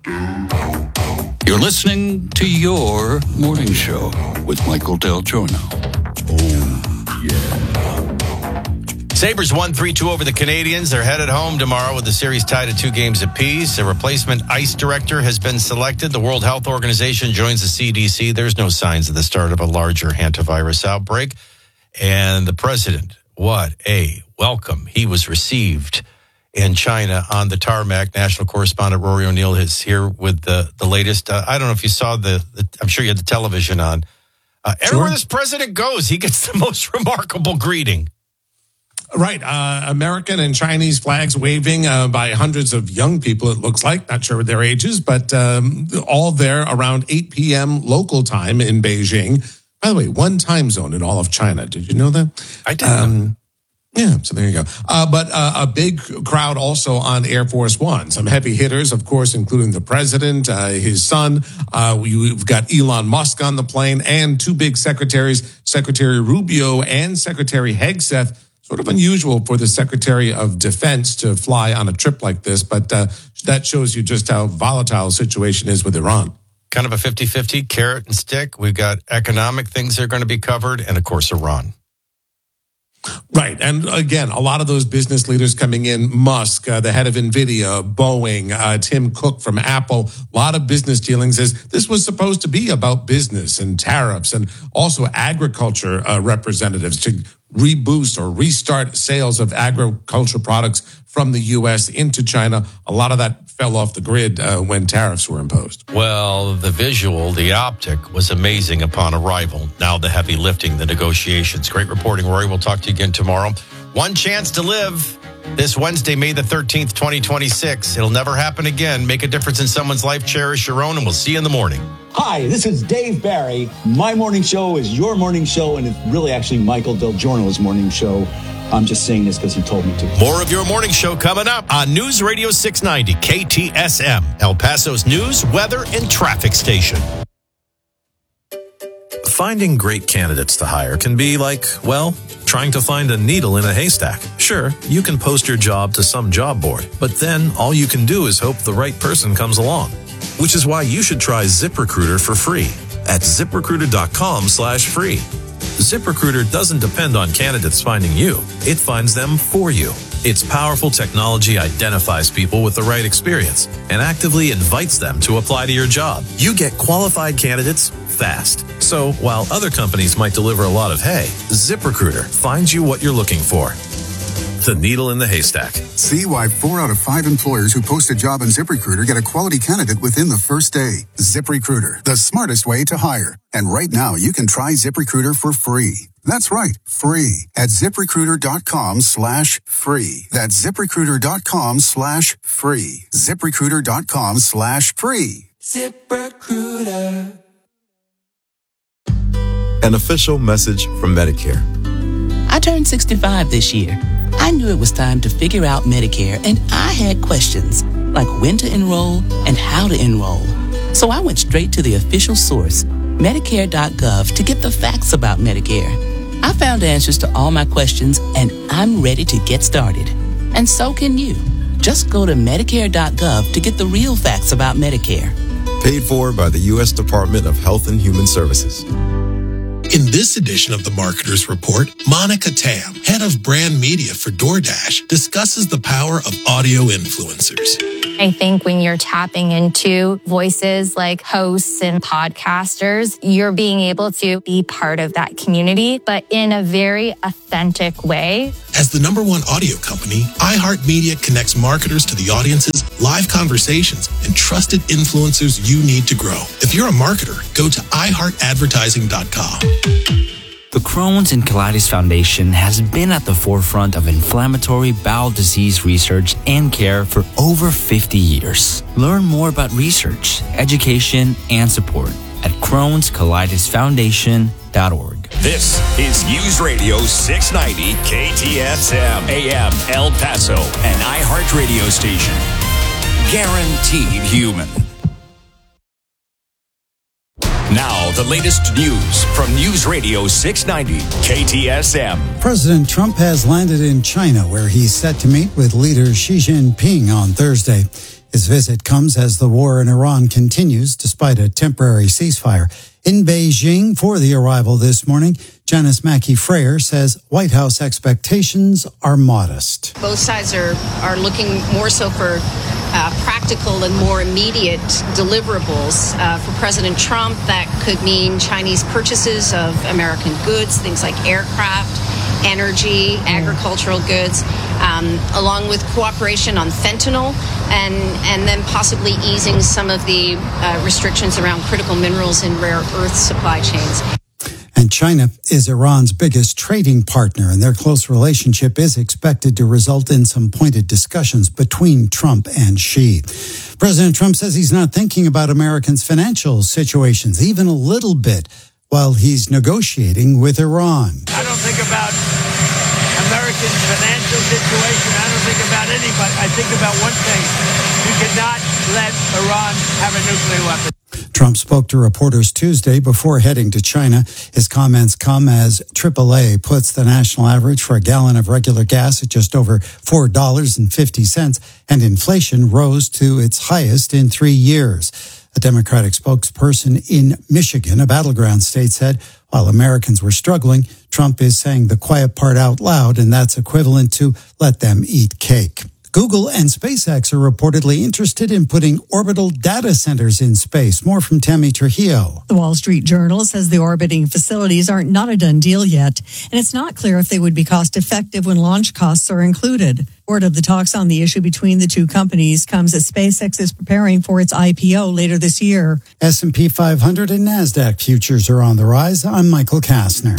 You're listening to Your Morning Show with Michael Del Giorno. Oh, yeah. Sabres won 3-2 over the Canadiens. They're headed home tomorrow with the series tied at 2 games apiece. A replacement ice director has been selected. The World Health Organization joins the CDC. There's no signs of the start of a larger hantavirus outbreak. And the president, what a welcome he was received in China on the tarmac. National correspondent Rory O'Neill is here with the latest. I don't know if you saw I'm sure you had the television on. Everywhere this president goes, he gets the most remarkable greeting. Right. American and Chinese flags waving by hundreds of young people, it looks like. Not sure their ages, but all there around 8 p.m. local time in Beijing. By the way, one time zone in all of China. Did you know that? I didn't. Yeah, so there you go. But a big crowd also on Air Force One. Some heavy hitters, of course, including the president, his son. We've got Elon Musk on the plane and two big secretaries, Secretary Rubio and Secretary Hegseth. Sort of unusual for the Secretary of Defense to fly on a trip like this, but that shows you just how volatile the situation is with Iran. Kind of a 50-50 carrot and stick. We've got economic things that are going to be covered, and of course, Iran. Right. And again, a lot of those business leaders coming in, Musk, the head of NVIDIA, Boeing, Tim Cook from Apple, a lot of business dealings. This was supposed to be about business and tariffs and also agriculture representatives to reboost or restart sales of agriculture products from the U.S. into China. A lot of that fell off the grid when tariffs were imposed. Well, the visual, the optic was amazing upon arrival. Now the heavy lifting, the negotiations. Great reporting, Rory. We'll talk to you again tomorrow. One chance to live this Wednesday, May the 13th, 2026. It'll never happen again. Make a difference in someone's life. Cherish your own, and we'll see you in the morning. Hi, this is Dave Barry. My morning show is your morning show, and it's really actually Michael Del Giorno's morning show. I'm just saying this because he told me to. More of your morning show coming up on News Radio 690 KTSM, El Paso's news, weather, and traffic station. Finding great candidates to hire can be like, well, trying to find a needle in a haystack. Sure, you can post your job to some job board, but then all you can do is hope the right person comes along. Which is why you should try ZipRecruiter for free at ZipRecruiter.com/free. ZipRecruiter doesn't depend on candidates finding you. It finds them for you. Its powerful technology identifies people with the right experience and actively invites them to apply to your job. You get qualified candidates fast. So while other companies might deliver a lot of hay, ZipRecruiter finds you what you're looking for. The needle in the haystack. See why 4 out of 5 employers who post a job on ZipRecruiter get a quality candidate within the first day. ZipRecruiter, the smartest way to hire. And right now, you can try ZipRecruiter for free. That's right, free at ZipRecruiter.com/free. That's ZipRecruiter.com/free. ZipRecruiter.com/free. ZipRecruiter. An official message from Medicare. I turned 65 this year. I knew it was time to figure out Medicare, and I had questions like when to enroll and how to enroll. So I went straight to the official source, Medicare.gov, to get the facts about Medicare. I found answers to all my questions, and I'm ready to get started. And so can you. Just go to Medicare.gov to get the real facts about Medicare. Paid for by the U.S. Department of Health and Human Services. In this edition of the Marketer's Report, Monica Tam, head of brand media for DoorDash, discusses the power of audio influencers. I think when you're tapping into voices like hosts and podcasters, you're being able to be part of that community, but in a very authentic way. As the #1 audio company, iHeartMedia connects marketers to the audiences, live conversations, and trusted influencers you need to grow. If you're a marketer, go to iHeartAdvertising.com. The Crohn's and Colitis Foundation has been at the forefront of inflammatory bowel disease research and care for over 50 years. Learn more about research, education, and support at Crohn'sColitisFoundation.org. This is News Radio 690 KTSM AM El Paso, an iHeart radio station. Guaranteed human. Now, the latest news from News Radio 690 KTSM. President Trump has landed in China, where he's set to meet with leader Xi Jinping on Thursday. His visit comes as the war in Iran continues despite a temporary ceasefire. In Beijing for the arrival this morning, Janice Mackey-Freyer says White House expectations are modest. Both sides are looking more so for practical and more immediate deliverables. For President Trump, that could mean Chinese purchases of American goods, things like aircraft, energy, agricultural goods, along with cooperation on fentanyl, and then possibly easing some of the restrictions around critical minerals and rare earth supply chains. And China is Iran's biggest trading partner, and their close relationship is expected to result in some pointed discussions between Trump and Xi. President Trump says he's not thinking about Americans' financial situations, even a little bit, while he's negotiating with Iran. I don't think about Americans' financial situation. I don't think about anybody. I think about one thing. We cannot let Iran have a nuclear weapon. Trump spoke to reporters Tuesday before heading to China. His comments come as AAA puts the national average for a gallon of regular gas at just over $4.50, and inflation rose to its highest in 3 years. A Democratic spokesperson in Michigan, a battleground state, said while Americans were struggling, Trump is saying the quiet part out loud, and that's equivalent to let them eat cake. Google and SpaceX are reportedly interested in putting orbital data centers in space. More from Tammy Trujillo. The Wall Street Journal says the orbiting facilities are not a done deal yet, and it's not clear if they would be cost effective when launch costs are included. Word of the talks on the issue between the two companies comes as SpaceX is preparing for its IPO later this year. S&P 500 and NASDAQ futures are on the rise. I'm Michael Kastner.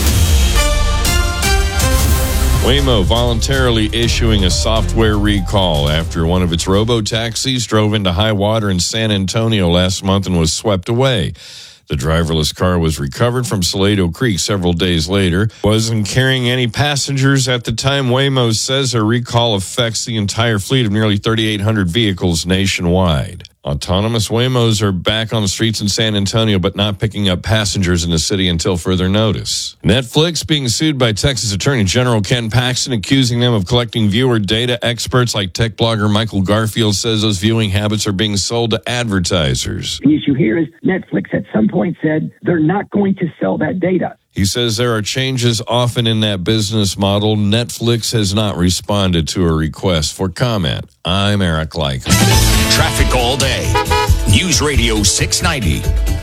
Waymo voluntarily issuing a software recall after one of its robo-taxis drove into high water in San Antonio last month and was swept away. The driverless car was recovered from Salado Creek several days later. Wasn't carrying any passengers at the time. Waymo says her recall affects the entire fleet of nearly 3,800 vehicles nationwide. Autonomous Waymos are back on the streets in San Antonio, but not picking up passengers in the city until further notice. Netflix being sued by Texas Attorney General Ken Paxton, accusing them of collecting viewer data. Experts like tech blogger Michael Garfield says those viewing habits are being sold to advertisers. The issue here is Netflix at some point said they're not going to sell that data. He says there are changes often in that business model. Netflix has not responded to a request for comment. I'm Eric Lyko. Traffic all day. News Radio 690.